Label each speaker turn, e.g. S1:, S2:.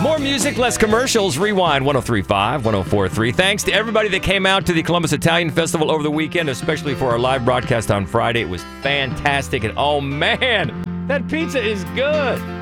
S1: More music, less commercials. Rewind 103.5, 104.3. Thanks to everybody that came out to the Columbus Italian Festival over the weekend, especially for our live broadcast on Friday. It was fantastic. And oh, man, that pizza is good.